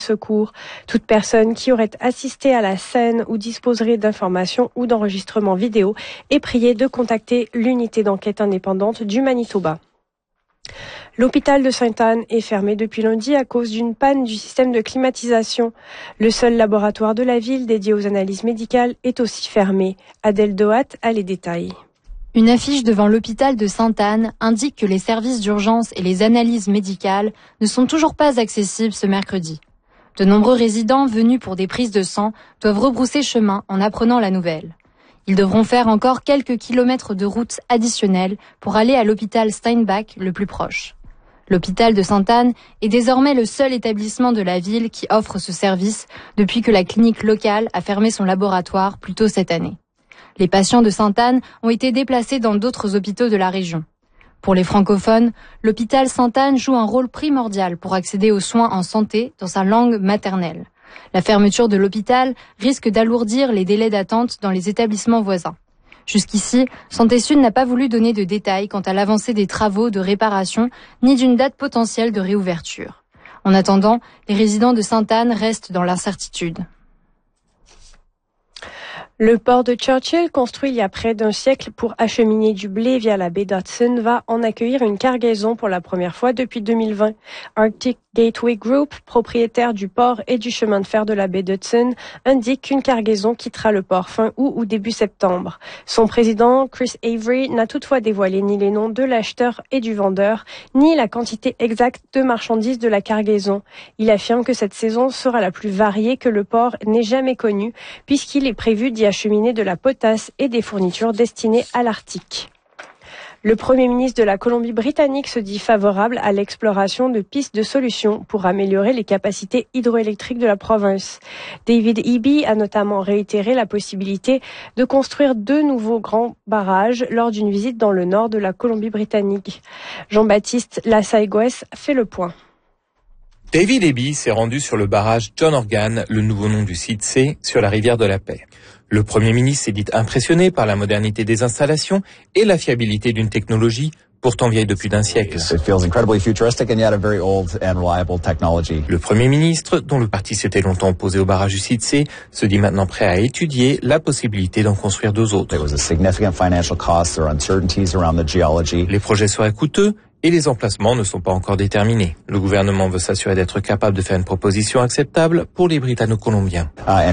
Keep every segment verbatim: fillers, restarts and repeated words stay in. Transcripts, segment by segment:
secours. Toute personne qui aurait assisté à la scène ou disposerait d'informations ou d'enregistrements vidéo est priée de contacter l'unité d'enquête indépendante du Manitoba. L'hôpital de Sainte-Anne est fermé depuis lundi à cause d'une panne du système de climatisation. Le seul laboratoire de la ville dédié aux analyses médicales est aussi fermé. Adèle Dohat a les détails. Une affiche devant l'hôpital de Sainte-Anne indique que les services d'urgence et les analyses médicales ne sont toujours pas accessibles ce mercredi. De nombreux résidents venus pour des prises de sang doivent rebrousser chemin en apprenant la nouvelle. Ils devront faire encore quelques kilomètres de route additionnels pour aller à l'hôpital Steinbach le plus proche. L'hôpital de Sainte-Anne est désormais le seul établissement de la ville qui offre ce service depuis que la clinique locale a fermé son laboratoire plus tôt cette année. Les patients de Sainte-Anne ont été déplacés dans d'autres hôpitaux de la région. Pour les francophones, l'hôpital Sainte-Anne joue un rôle primordial pour accéder aux soins en santé dans sa langue maternelle. La fermeture de l'hôpital risque d'alourdir les délais d'attente dans les établissements voisins. Jusqu'ici, Santé Sud n'a pas voulu donner de détails quant à l'avancée des travaux de réparation ni d'une date potentielle de réouverture. En attendant, les résidents de Sainte-Anne restent dans l'incertitude. Le port de Churchill, construit il y a près d'un siècle pour acheminer du blé via la baie d'Hudson, va en accueillir une cargaison pour la première fois depuis deux mille vingt. Arctic Gateway Group, propriétaire du port et du chemin de fer de la baie d'Hudson, indique qu'une cargaison quittera le port fin août ou début septembre. Son président, Chris Avery, n'a toutefois dévoilé ni les noms de l'acheteur et du vendeur, ni la quantité exacte de marchandises de la cargaison. Il affirme que cette saison sera la plus variée que le port n'ait jamais connue, puisqu'il est prévu d'y acheminer de la potasse et des fournitures destinées à l'Arctique. Le Premier ministre de la Colombie-Britannique se dit favorable à l'exploration de pistes de solutions pour améliorer les capacités hydroélectriques de la province. David Eby a notamment réitéré la possibilité de construire deux nouveaux grands barrages lors d'une visite dans le nord de la Colombie-Britannique. Jean-Baptiste Lassaigües fait le point. David Eby s'est rendu sur le barrage John Organ, le nouveau nom du site C, sur la rivière de la Paix. Le Premier ministre s'est dit impressionné par la modernité des installations et la fiabilité d'une technologie pourtant vieille depuis d'un siècle. Le Premier ministre, dont le parti s'était longtemps opposé au barrage du site C, se dit maintenant prêt à étudier la possibilité d'en construire deux autres. Les projets seraient coûteux et les emplacements ne sont pas encore déterminés. Le gouvernement veut s'assurer d'être capable de faire une proposition acceptable pour les Britanno-Colombiens.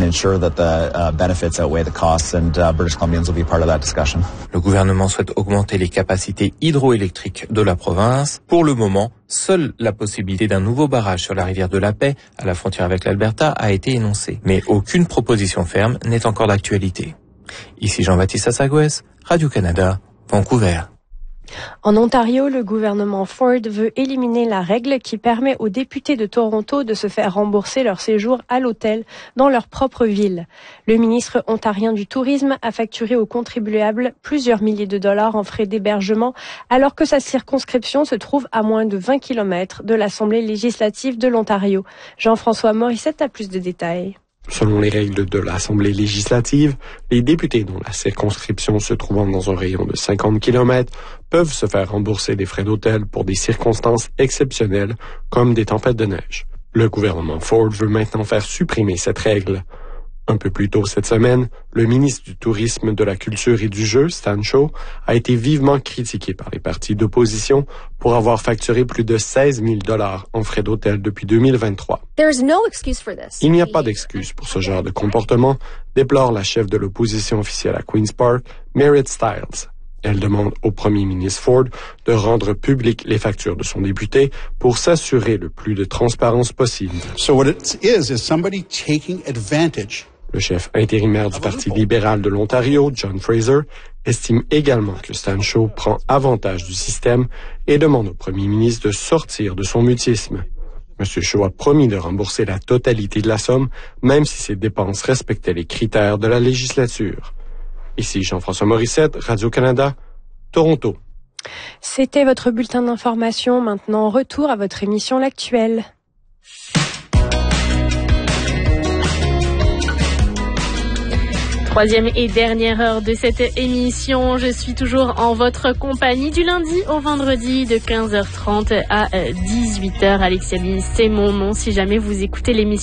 Le gouvernement souhaite augmenter les capacités hydroélectriques de la province. Pour le moment, seule la possibilité d'un nouveau barrage sur la rivière de la Paix, à la frontière avec l'Alberta, a été énoncée. Mais aucune proposition ferme n'est encore d'actualité. Ici Jean-Baptiste Lassaigües, Radio-Canada, Vancouver. En Ontario, le gouvernement Ford veut éliminer la règle qui permet aux députés de Toronto de se faire rembourser leur séjour à l'hôtel dans leur propre ville. Le ministre ontarien du Tourisme a facturé aux contribuables plusieurs milliers de dollars en frais d'hébergement alors que sa circonscription se trouve à moins de vingt kilomètres de l'Assemblée législative de l'Ontario. Jean-François Morissette a plus de détails. Selon les règles de l'Assemblée législative, les députés dont la circonscription se trouvant dans un rayon de cinquante kilomètres peuvent se faire rembourser des frais d'hôtel pour des circonstances exceptionnelles comme des tempêtes de neige. Le gouvernement Ford veut maintenant faire supprimer cette règle. Un peu plus tôt cette semaine, le ministre du Tourisme, de la Culture et du Jeu, Stan Shaw, a été vivement critiqué par les partis d'opposition pour avoir facturé plus de seize mille dollars en frais d'hôtel depuis deux mille vingt-trois. Il n'y a pas d'excuse pour ce genre de comportement, déplore la chef de l'opposition officielle à Queen's Park, Merritt Stiles. Elle demande au premier ministre Ford de rendre publiques les factures de son député pour s'assurer le plus de transparence possible. So what it is is somebody taking advantage. Le chef intérimaire du Parti libéral de l'Ontario, John Fraser, estime également que Stan Shaw prend avantage du système et demande au premier ministre de sortir de son mutisme. M. Shaw a promis de rembourser la totalité de la somme, même si ses dépenses respectaient les critères de la législature. Ici Jean-François Morissette, Radio-Canada, Toronto. C'était votre bulletin d'information. Maintenant, retour à votre émission L'Actuel. Troisième et dernière heure de cette émission. Je suis toujours en votre compagnie du lundi au vendredi de quinze heures trente à dix-huit heures. Alexia Lee, c'est mon nom si jamais vous écoutez l'émission.